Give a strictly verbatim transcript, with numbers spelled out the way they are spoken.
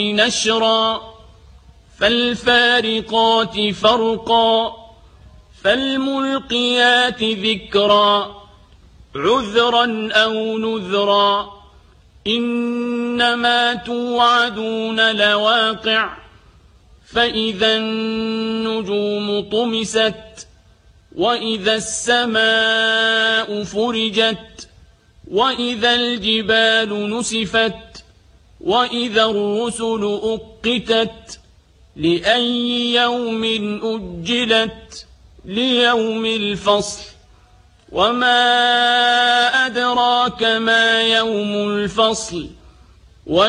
نشرا فالفارقات فرقا فالملقيات ذكرا عذرا أو نذرا إنما توعدون لواقع فإذا النجوم طمست وإذا السماء فرجت وإذا الجبال نسفت وإذا الرسل أقتت لأي يوم أجلت ليوم الفصل وما أدراك ما يوم الفصل